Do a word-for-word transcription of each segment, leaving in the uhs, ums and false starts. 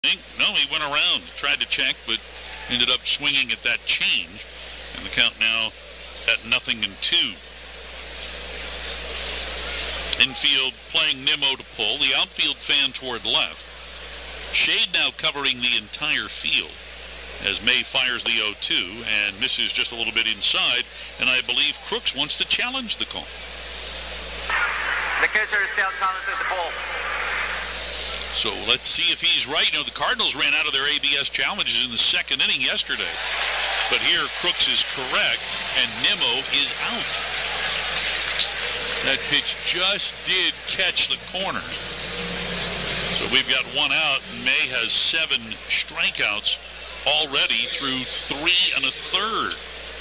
No, he went around, tried to check, but ended up swinging at that change. And the count now at nothing and two. Infield playing Nimmo to pull. The outfield fan toward left. Shade now covering the entire field as May fires the oh two and misses just a little bit inside. And I believe Crooks wants to challenge the call. The catcher is still calling to the pole. So let's see if he's right. You know, the Cardinals ran out of their A B S challenges in the second inning yesterday. But here, Crooks is correct, and Nimmo is out. That pitch just did catch the corner. So we've got one out. May has seven strikeouts already through three and a third.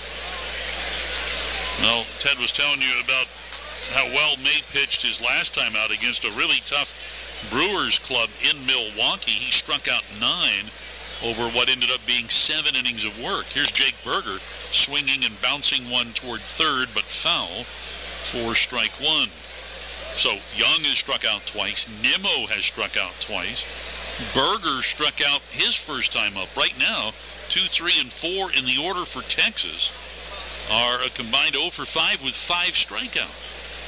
Well, Ted was telling you about how well May pitched his last time out against a really tough Brewers club in Milwaukee. He struck out nine over what ended up being seven innings of work. Here's Jake Burger swinging and bouncing one toward third, but foul for strike one. So Young has struck out twice. Nimmo has struck out twice. Burger struck out his first time up. Right now, two, three, and four in the order for Texas are a combined oh for five with five strikeouts.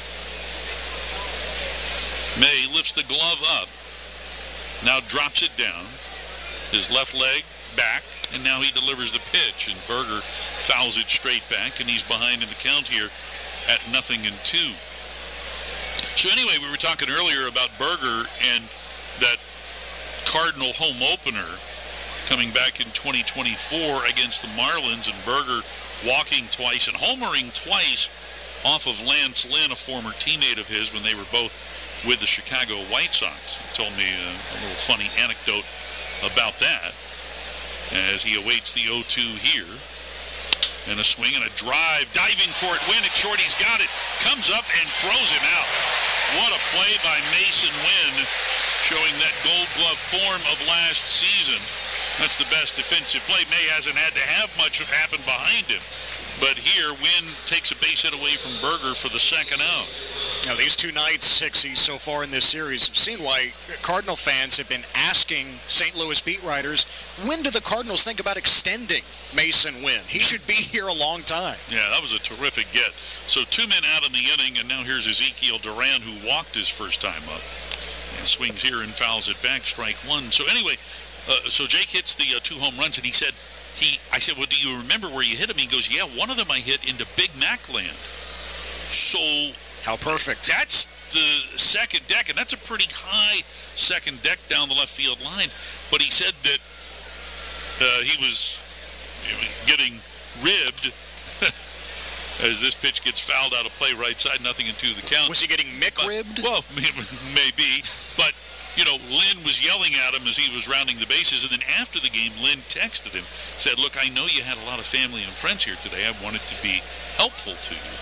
May lifts the glove up, now drops it down, his left leg back, and now he delivers the pitch, and Burger fouls it straight back, and he's behind in the count here at nothing and two. So anyway, we were talking earlier about Burger and that Cardinal home opener coming back in twenty twenty-four against the Marlins, and Burger walking twice and homering twice off of Lance Lynn, a former teammate of his, when they were both with the Chicago White Sox. He told me a, a little funny anecdote about that as he awaits the oh two here. And a swing and a drive, diving for it. Wynn at short, he's got it. Comes up and throws him out. What a play by Mason Wynn, showing that Gold Glove form of last season. That's the best defensive play. May hasn't had to have much happen behind him. But here, Wynn takes a base hit away from Burger for the second out. Now, these two nights, Sixy, so far in this series, have seen why Cardinal fans have been asking Saint Louis beat writers, when do the Cardinals think about extending Mason Wynn? He should be here a long time. Yeah, that was a terrific get. So two men out in the inning, and now here's Ezekiel Duran, who walked his first time up. And swings here and fouls it back, strike one. So anyway, uh, so Jake hits the uh, two home runs, and he said, he. I said, well, do you remember where you hit him? He goes, yeah, one of them I hit into Big Mac land. So how perfect. That's the second deck, and that's a pretty high second deck down the left field line. But he said that uh, he was getting ribbed as this pitch gets fouled out of play right side, nothing into the count. Was he getting Mick-ribbed? Well, maybe. But, you know, Lynn was yelling at him as he was rounding the bases, and then after the game, Lynn texted him, said, look, I know you had a lot of family and friends here today. I wanted to be helpful to you.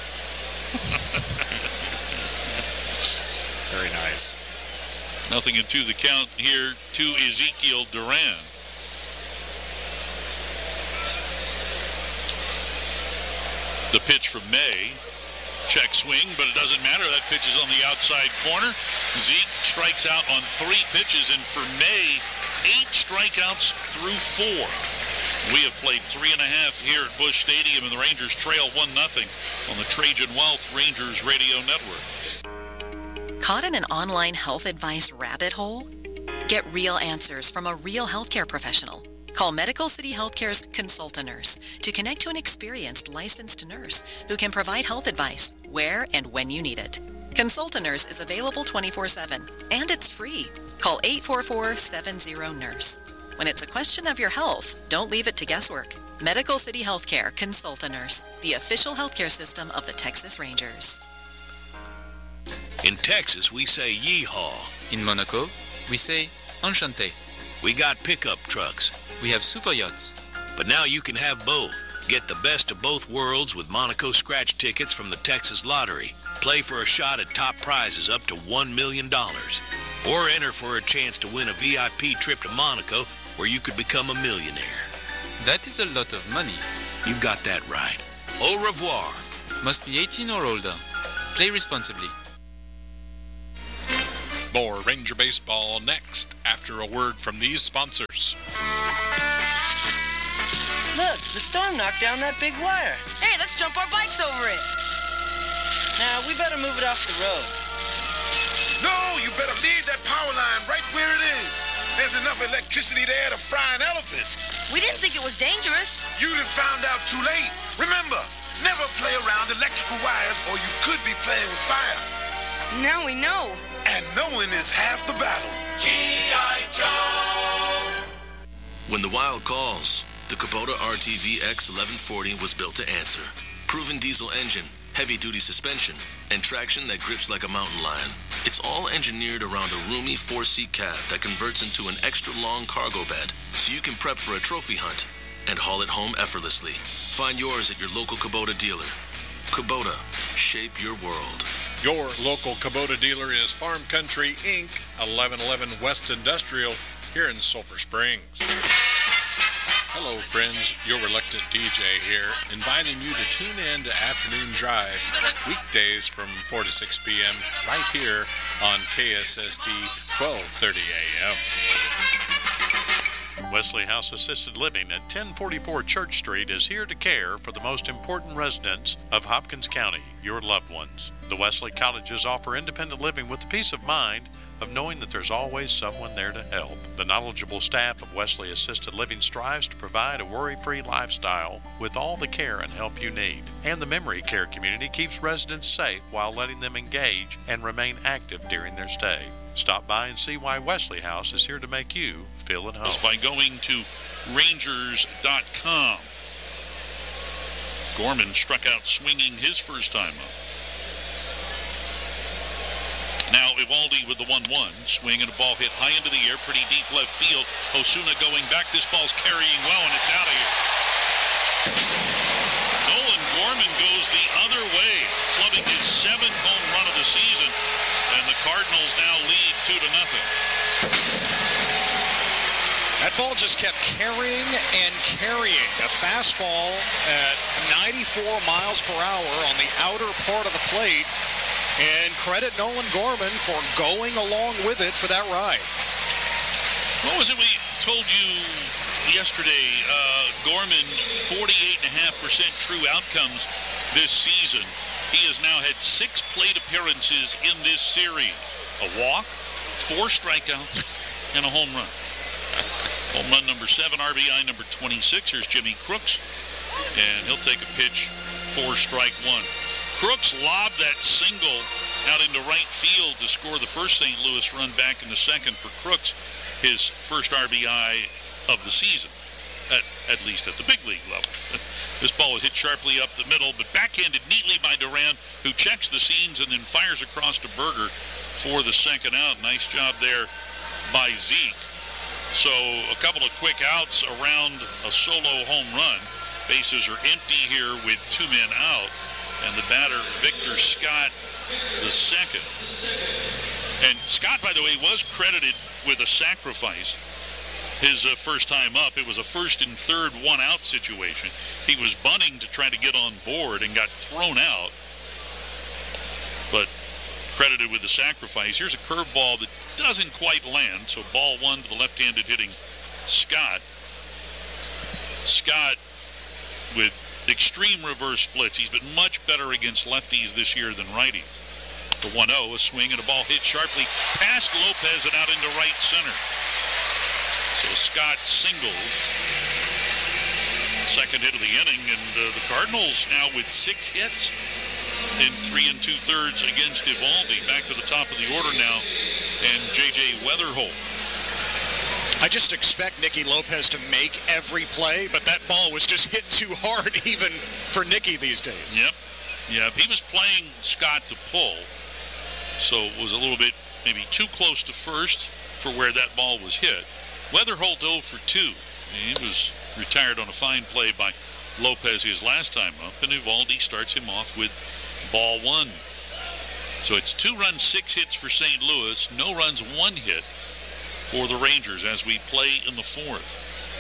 Very nice. Nothing into the count here to Ezekiel Duran. The pitch from May. Check swing, but it doesn't matter. That pitch is on the outside corner. Zeke strikes out on three pitches, and for May, eight strikeouts through four. We have played three and a half here at Busch Stadium, and the Rangers trail one nothing on the Trajan Wealth Rangers Radio Network. Caught in an online health advice rabbit hole? Get real answers from a real healthcare professional. Call Medical City Healthcare's Consultant Nurse to connect to an experienced licensed nurse who can provide health advice where and when you need it. Consultant Nurse is available twenty-four seven, and it's free. Call eight four four, seven zero, nurse. When it's a question of your health, don't leave it to guesswork. Medical City Healthcare Consultant Nurse, the official healthcare system of the Texas Rangers. In Texas, we say yeehaw. In Monaco, we say enchanté. We got pickup trucks. We have super yachts. But now you can have both. Get the best of both worlds with Monaco scratch tickets from the Texas Lottery. Play for a shot at top prizes up to one million dollars. Or enter for a chance to win a V I P trip to Monaco where you could become a millionaire. That is a lot of money. You've got that right. Au revoir. Must be eighteen or older. Play responsibly. More Ranger Baseball next after a word from these sponsors. Look, the storm knocked down that big wire. Hey, let's jump our bikes over it. Now, we better move it off the road. No, you better leave that power line right where it is. There's enough electricity there to fry an elephant. We didn't think it was dangerous. You done found out too late. Remember, never play around electrical wires or you could be playing with fire. Now we know. And knowing is half the battle. G I. Joe! When the wild calls, the Kubota R T V X eleven forty was built to answer. Proven diesel engine, heavy-duty suspension, and traction that grips like a mountain lion. It's all engineered around a roomy four-seat cab that converts into an extra-long cargo bed, so you can prep for a trophy hunt and haul it home effortlessly. Find yours at your local Kubota dealer. Kubota, shape your world. Your local Kubota dealer is Farm Country Incorporated, eleven eleven West Industrial, here in Sulphur Springs. Hello, friends. Your reluctant D J here, inviting you to tune in to Afternoon Drive, weekdays from four to six p.m., right here on K S S T twelve thirty a.m. Wesley House Assisted Living at ten forty-four Church Street is here to care for the most important residents of Hopkins County, your loved ones. The Wesley Cottages offer independent living with the peace of mind of knowing that there's always someone there to help. The knowledgeable staff of Wesley Assisted Living strives to provide a worry-free lifestyle with all the care and help you need. And the memory care community keeps residents safe while letting them engage and remain active during their stay. Stop by and see why Wesley House is here to make you feel at home. By going to Rangers dot com. Gorman struck out swinging his first time up. Now Eovaldi with the one one. Swing and a ball hit high into the air, pretty deep left field. Osuna going back. This ball's carrying well, and it's out of here. Nolan Gorman goes the other way, clubbing his seventh home run of the season, and the Cardinals now lead two to nothing. That ball just kept carrying and carrying. A fastball at ninety-four miles per hour on the outer part of the plate. And credit Nolan Gorman for going along with it for that ride. What was it we told you yesterday? Uh, Gorman, forty-eight point five percent true outcomes this season. He has now had six plate appearances in this series. A walk, four strikeouts, and a home run. Home run number seven, R B I number twenty-six. Here's Jimmy Crooks, and he'll take a pitch for strike one. Crooks lobbed that single out into right field to score the first Saint Louis run back in the second for Crooks, his first R B I of the season, at, at least at the big league level. This ball was hit sharply up the middle, but backhanded neatly by Duran, who checks the seams and then fires across to Berger for the second out. Nice job there by Zeke. So a couple of quick outs around a solo home run. Bases are empty here with two men out. And the batter, Victor Scott, the second. And Scott, by the way, was credited with a sacrifice his uh, first time up. It was a first and third one-out situation. He was bunting to try to get on board and got thrown out, but credited with the sacrifice. Here's a curveball that doesn't quite land, so ball one to the left-handed hitting Scott. Scott with extreme reverse splits. He's been much better against lefties this year than righties. The one oh, a swing and a ball hit sharply past Lopez and out into right center. So Scott singles. Second hit of the inning, and uh, the Cardinals now with six hits in three and two-thirds against Eovaldi. Back to the top of the order now, and J J Weatherholt. I just expect Nicky Lopez to make every play, but that ball was just hit too hard even for Nicky these days. Yep. Yep. He was playing Scott to pull, so it was a little bit maybe too close to first for where that ball was hit. Weatherholt oh for two. He was retired on a fine play by Lopez his last time up, and Eovaldi starts him off with ball one. So it's two runs, six hits for Saint Louis, no runs, one hit for the Rangers as we play in the fourth.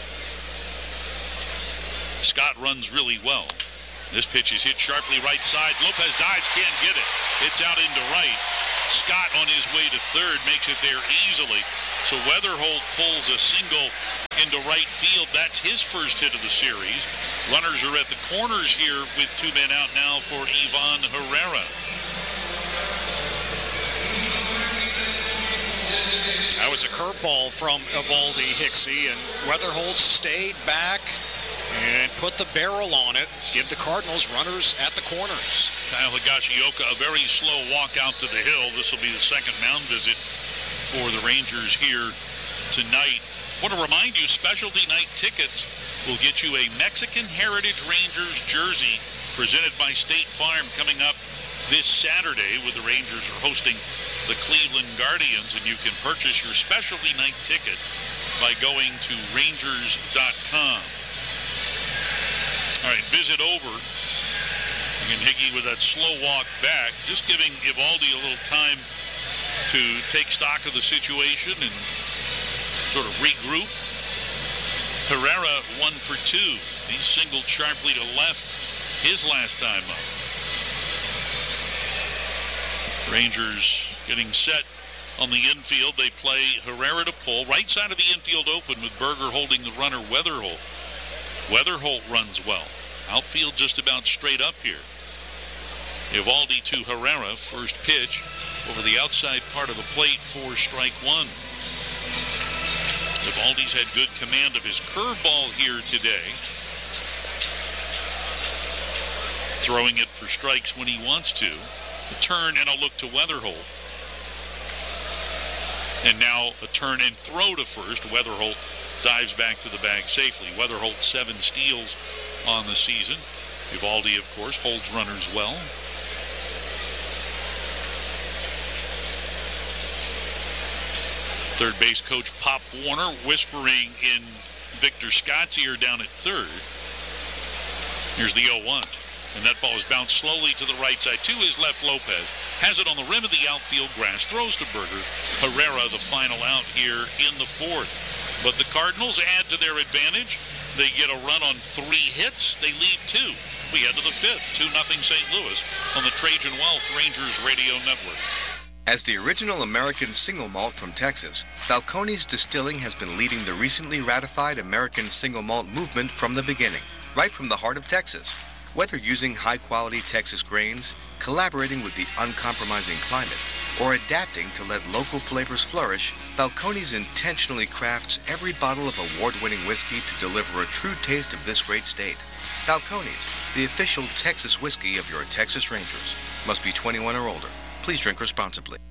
Scott runs really well. This pitch is hit sharply right side. Lopez dives, can't get it. It's out into right. Scott on his way to third makes it there easily. So Weatherholt pulls a single into right field. That's his first hit of the series. Runners are at the corners here with two men out now for Ivan Herrera. That was a curveball from Evaldi Hicksey, and Weatherholt stayed back and put the barrel on it to give the Cardinals runners at the corners. Kyle Higashioka, a very slow walk out to the hill. This will be the second mound visit for the Rangers here tonight. I want to remind you, specialty night tickets will get you a Mexican Heritage Rangers jersey presented by State Farm coming up this Saturday, when the Rangers are hosting the Cleveland Guardians, and you can purchase your specialty night ticket by going to rangers dot com. All right, visit over. And Higgy with that slow walk back, just giving Evaldi a little time to take stock of the situation and sort of regroup. Herrera one for two. He singled sharply to left his last time up. Rangers getting set on the infield. They play Herrera to pull. Right side of the infield open with Berger holding the runner Weatherholt. Weatherholt runs well. Outfield just about straight up here. Evaldi to Herrera. First pitch over the outside part of the plate for strike one. Evaldi's had good command of his curveball here today. Throwing it for strikes when he wants to. A turn and a look to Weatherholt. And now a turn and throw to first. Weatherholt dives back to the bag safely. Weatherholt seven steals on the season. Evaldi, of course, holds runners well. Third base coach Pop Warner whispering in Victor Scott's ear down at third. Here's the oh one. And that ball is bounced slowly to the right side to his left. Lopez has it on the rim of the outfield grass. Throws to Berger. Herrera the final out here in the fourth. But the Cardinals add to their advantage. They get a run on three hits. They leave two. We head to the fifth. two nothing Saint Louis on the Trajan Wealth Rangers Radio Network. As the original American single malt from Texas, Balcones Distilling has been leading the recently ratified American single malt movement from the beginning, right from the heart of Texas. Whether using high-quality Texas grains, collaborating with the uncompromising climate, or adapting to let local flavors flourish, Balcones intentionally crafts every bottle of award-winning whiskey to deliver a true taste of this great state. Balcones, the official Texas whiskey of your Texas Rangers. Must be twenty-one or older. Please drink responsibly.